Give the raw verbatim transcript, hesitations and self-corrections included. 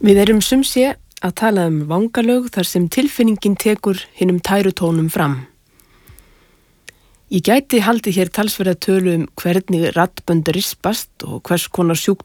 Við erum sumsé að tala um vangalög þar sem tilfinningin tekur hinum tærutónum fram. Ég gæti haldið hér talsverða tölu um hvernig raddbönd rispast og hvers konar sjúkdómar